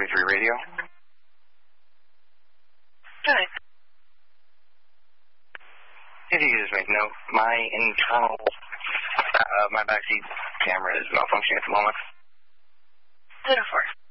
43 radio. Good. If you could just make note, my internal, my backseat camera is malfunctioning at the moment. 104.